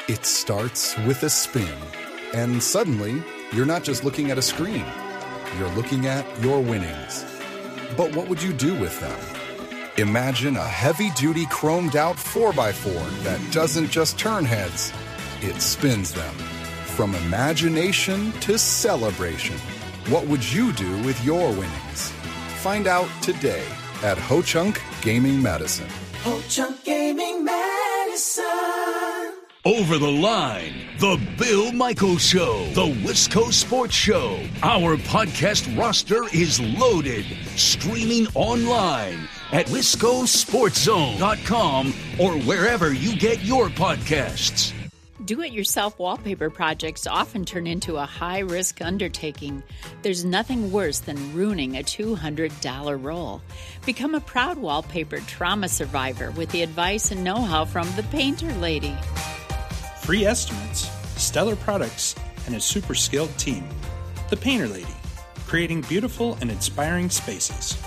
It starts with a spin, and suddenly, you're not just looking at a screen. You're looking at your winnings. But what would you do with them? Imagine a heavy-duty chromed-out 4x4 that doesn't just turn heads, it spins them. From imagination to celebration, what would you do with your winnings? Find out today at Ho-Chunk Gaming Medicine. Ho-Chunk Gaming Medicine. Over the Line, The Bill Michaels Show, The Wisco Sports Show. Our podcast roster is loaded. Streaming online at WiscoSportsZone.com or wherever you get your podcasts. Do-it-yourself wallpaper projects often turn into a high-risk undertaking. There's nothing worse than ruining a $200 roll. Become a proud wallpaper trauma survivor with the advice and know-how from the Painter Lady. Free estimates, stellar products, and a super skilled team. The Painter Lady, creating beautiful and inspiring spaces.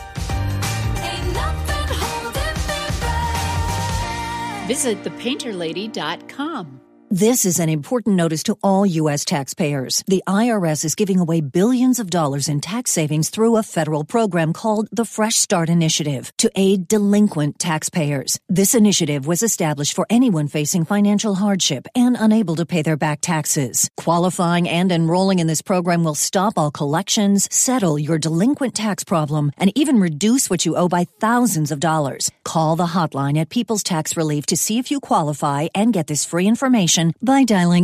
Visit thepainterlady.com. This is an important notice to all U.S. taxpayers. The IRS is giving away billions of dollars in tax savings through a federal program called the Fresh Start Initiative to aid delinquent taxpayers. This initiative was established for anyone facing financial hardship and unable to pay their back taxes. Qualifying and enrolling in this program will stop all collections, settle your delinquent tax problem, and even reduce what you owe by thousands of dollars. Call the hotline at People's Tax Relief to see if you qualify and get this free information by dialing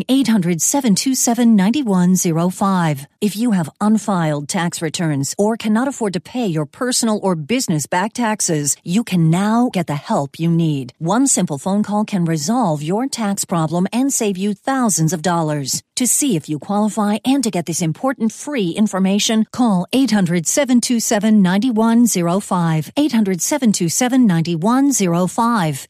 800-727-9105. If you have unfiled tax returns or cannot afford to pay your personal or business back taxes, you can now get the help you need. One simple phone call can resolve your tax problem and save you thousands of dollars. To see if you qualify and to get this important free information, call 800-727-9105. 800-727-9105.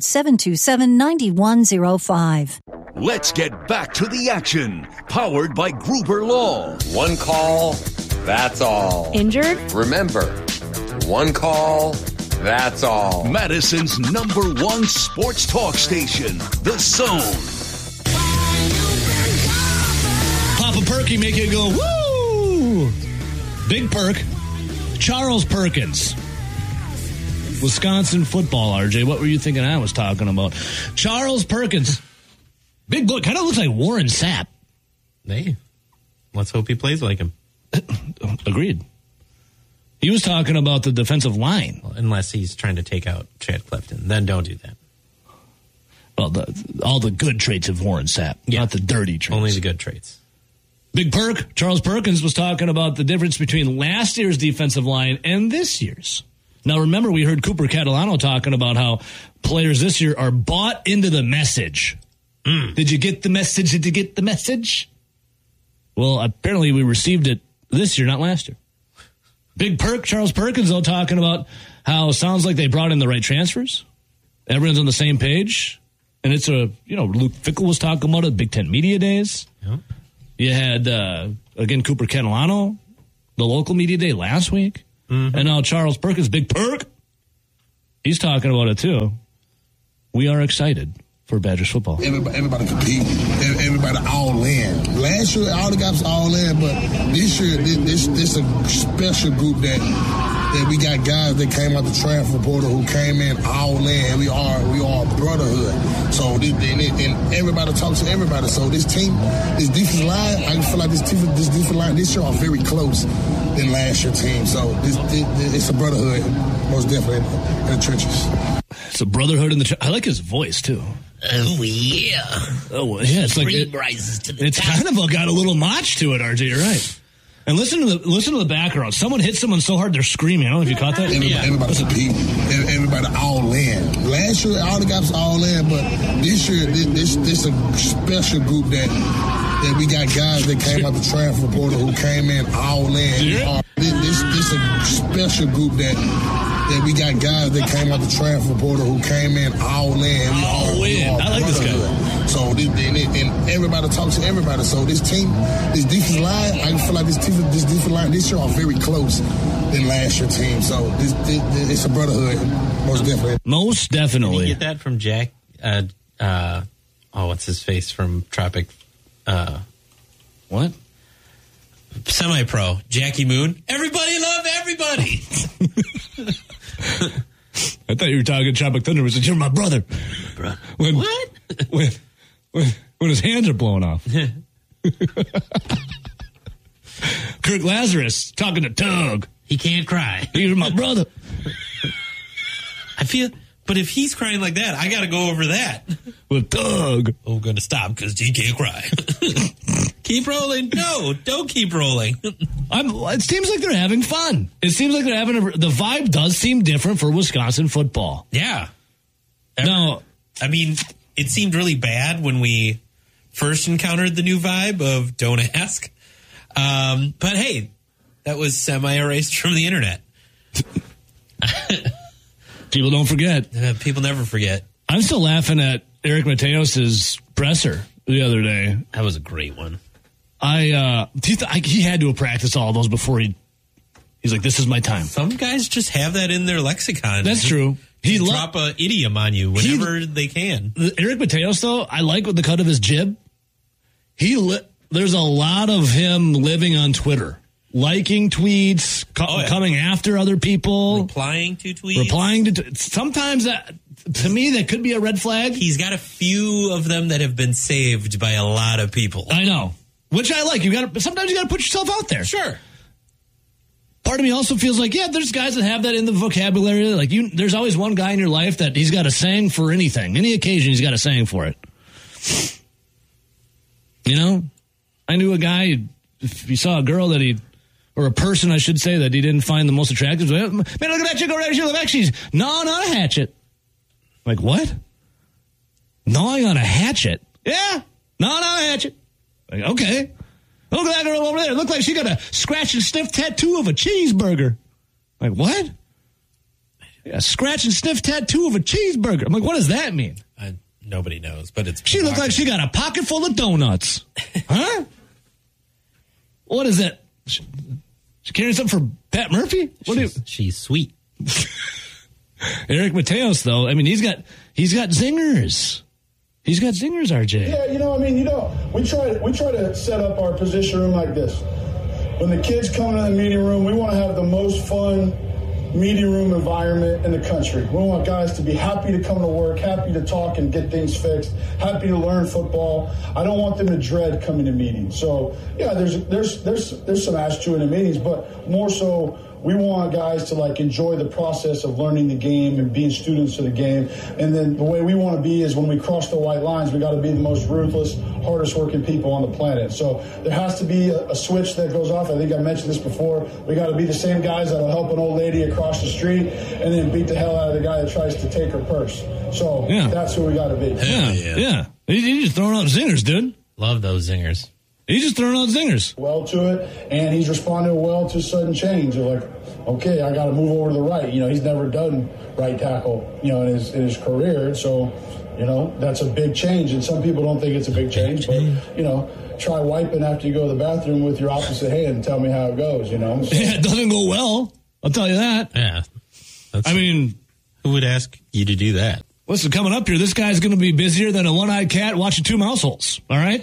800-727-9105. Let's get back to the action. Powered by Gruber Law. One call, that's all. Injured? Remember, one call, that's all. Madison's #1 sports talk station, The Zone. Pop a perky, make it go, woo! Big perk. Charles Perkins. Wisconsin football, RJ. What were you thinking I was talking about? Charles Perkins. Big boy. Kind of looks like Warren Sapp. Hey, let's hope he plays like him. Agreed. He was talking about the defensive line. Well, unless he's trying to take out Chad Clifton. Then don't do that. Well, all the good traits of Warren Sapp, not the dirty traits. Only the good traits. Big perk. Charles Perkins was talking about the difference between last year's defensive line and this year's. Now, remember, we heard Cooper Catalano talking about how players this year are bought into the message. Did you get the message? Did you get the message? Well, apparently we received it this year, not last year. Big perk, Charles Perkins, though, talking about how it sounds like they brought in the right transfers. Everyone's on the same page. And it's Luke Fickell was talking about it, Big Ten Media Days. Yep. You had, again, Cooper Catalano, the local media day last week. Mm-hmm. And now Charles Perkins, Big Perk, he's talking about it too. We are excited for Badgers football. Everybody compete. Everybody all in. Last year, all the guys all in, but this year, this a special group that we got guys that came out the transfer portal who came in all in. We are a brotherhood. So and everybody talks to everybody. So this team, this defensive line, I feel like this defensive line this year are very close than last year's team. So it's a brotherhood, most definitely in the trenches. It's a brotherhood in the trenches. I like his voice too. Oh yeah. Oh yeah. It's like rises to the it's top. kind of got a little notch to it, RJ. You're right. And listen to the background. Someone hit someone so hard they're screaming. I don't know if you caught that. Everybody compete. Everybody all in. Last year, all the guys all in, but this year, this a special group that we got guys that came out the transfer portal who came in all in. This a special group that we got guys that came out the transfer portal who came in all in. I like this guy. So and everybody talks to everybody. So this team, this defensive line, I feel like this defensive line this year are very close than last year's team. So it's a brotherhood, most definitely. Most definitely. Did you get that from Jack what's his face from Tropic? What? Semi-pro, Jackie Moon. Everybody love everybody. I thought you were talking Tropic Thunder. Was you're my brother. What? When his hands are blown off. Kirk Lazarus talking to Tug. He can't cry. You're my brother. I feel, but if he's crying like that, I got to go over that. With Tug. Oh, I'm going to stop because he can't cry. Keep rolling. No, don't keep rolling. It seems like they're having fun. It seems like they're having the vibe does seem different for Wisconsin football. Yeah. No, I mean, it seemed really bad when we first encountered the new vibe of don't ask. But hey, that was semi-erased from the internet. People don't forget. People never forget. I'm still laughing at Eric Mateos' presser the other day. That was a great one. He had to have practiced all those before he's like, this is my time. Some guys just have that in their lexicon. That's true. He drop a idiom on you whenever they can. Eric Mateos, though, I like the cut of his jib. There's a lot of him living on Twitter, liking tweets, coming after other people, replying to tweets. Sometimes to me that could be a red flag. He's got a few of them that have been saved by a lot of people. I know, which I like. Sometimes you got to put yourself out there. Sure. Part of me also feels like, there's guys that have that in the vocabulary. Like there's always one guy in your life that he's got a saying for anything, any occasion. He's got a saying for it. You know, I knew a guy. If he saw a girl or a person, I should say, that he didn't find the most attractive. Man, look at that chick over there. She looks like she's gnawing on a hatchet. Like what? Gnawing on a hatchet? Yeah, gnawing on a hatchet. Like, okay. Look at that girl over there. Look like she got a scratch and sniff tattoo of a cheeseburger. Like, what? A scratch and sniff tattoo of a cheeseburger. I'm like, what does that mean? Nobody knows, but it's... She looked like she got a pocket full of donuts. Huh? What is that? She carrying something for Pat Murphy? She's sweet. Eric Mateos, though, I mean, he's got zingers. He's got zingers, RJ. Yeah, we try to set up our position room like this. When the kids come into the meeting room, we want to have the most fun meeting room environment in the country. We want guys to be happy to come to work, happy to talk and get things fixed, happy to learn football. I don't want them to dread coming to meetings. So, yeah, there's some ash to it in meetings, but more so, we want guys to enjoy the process of learning the game and being students of the game. And then the way we want to be is when we cross the white lines, we got to be the most ruthless, hardest working people on the planet. So there has to be a switch that goes off. I think I mentioned this before. We got to be the same guys that'll help an old lady across the street and then beat the hell out of the guy that tries to take her purse. So that's who we got to be. Yeah. He's just throwing out zingers, dude. Love those zingers. He's just throwing out zingers. Well to it, and he's responded well to sudden change. They're like, okay, I got to move over to the right. He's never done right tackle, in his career. So, that's a big change. And some people don't think it's a big change, but, try wiping after you go to the bathroom with your opposite hand and tell me how it goes, So, yeah, it doesn't go well. I'll tell you that. Yeah. Who would ask you to do that? Listen, coming up here, this guy's going to be busier than a one-eyed cat watching two mouse holes. All right?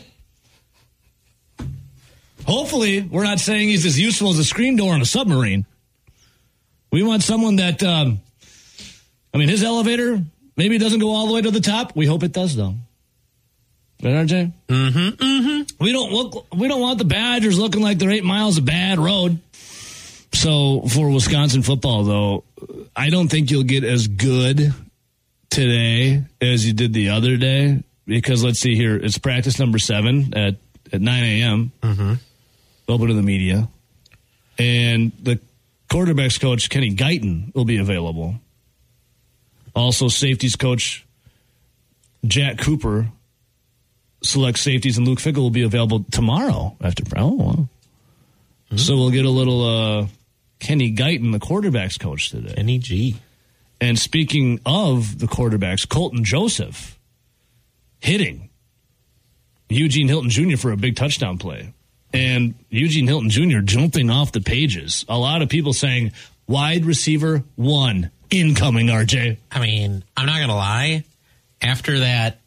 Hopefully, we're not saying he's as useful as a screen door on a submarine. We want someone that, his elevator maybe doesn't go all the way to the top. We hope it does, though. Right, RJ? Mm-hmm. We don't want the Badgers looking like they're 8 miles of bad road. So for Wisconsin football, though, I don't think you'll get as good today as you did the other day. Because let's see here, it's practice number 7 at 9 a.m. Mm-hmm. Open to the media. And the quarterbacks coach, Kenny Guyton, will be available. Also, safeties coach Jack Cooper, select safeties, and Luke Fickle will be available tomorrow after. Mm-hmm. So we'll get a little Kenny Guyton, the quarterbacks coach today. Kenny G. And speaking of the quarterbacks, Colton Joseph hitting Eugene Hilton Jr. for a big touchdown play. And Eugene Hilton Jr. jumping off the pages. A lot of people saying, wide receiver 1 incoming, RJ. I'm not going to lie. After that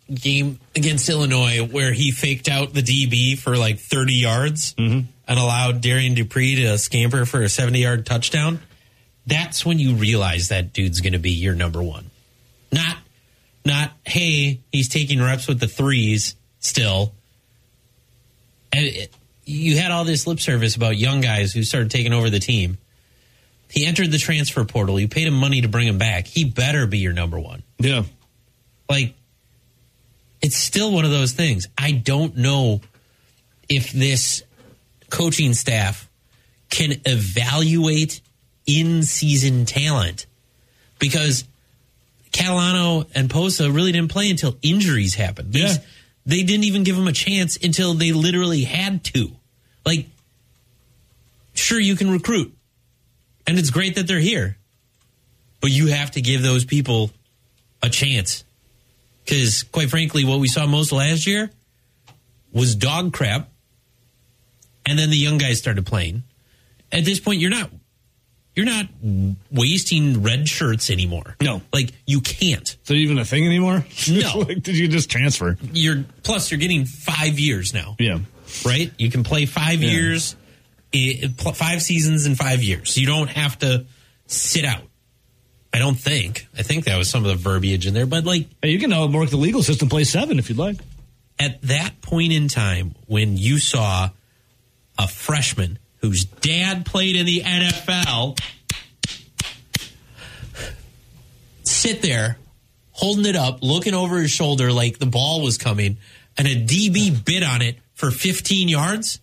game against Illinois where he faked out the DB for like 30 yards and allowed Darian Dupree to scamper for a 70-yard touchdown, that's when you realize that dude's going to be your number one. Not, hey, he's taking reps with the threes still. And you had all this lip service about young guys who started taking over the team. He entered the transfer portal. You paid him money to bring him back. He better be your number one. Yeah. Like, it's still one of those things. I don't know if this coaching staff can evaluate in-season talent because Catalano and Posa really didn't play until injuries happened. They didn't even give him a chance until they literally had to. Like, sure, you can recruit, and it's great that they're here, but you have to give those people a chance. Because, quite frankly, what we saw most last year was dog crap, and then the young guys started playing. At this point, you're not wasting red shirts anymore. No. Like, you can't. Is that even a thing anymore? No. Like, did you just transfer? Plus, you're getting 5 years now. Yeah. Right? You can play 5 years, 5 seasons in 5 years. You don't have to sit out. I don't think. I think that was some of the verbiage in there. But, like... Hey, you can work the legal system, play 7 if you'd like. At that point in time, when you saw a freshman whose dad played in the NFL sit there, holding it up, looking over his shoulder like the ball was coming, and a DB bid on it for 15 yards...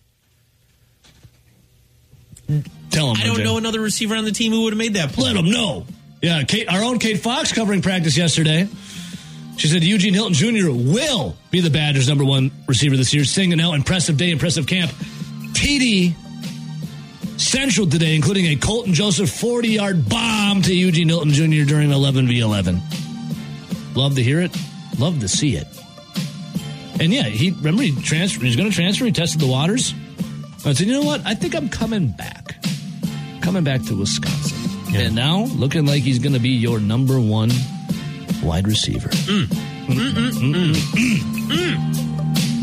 Tell him. I don't know another receiver on the team who would have made that play. Let him know. Yeah, our own Kate Fox covering practice yesterday. She said Eugene Hilton Jr. will be the Badgers' number one receiver this year, singing out impressive day, impressive camp. TD Central today, including a Colton Joseph 40-yard bomb to Eugene Hilton Jr. during 11v11. Love to hear it. Love to see it. And yeah, he going to transfer. He tested the waters. I said, you know what? I think I'm coming back. Coming back to Wisconsin. Yeah. And now, looking like he's going to be your number one wide receiver.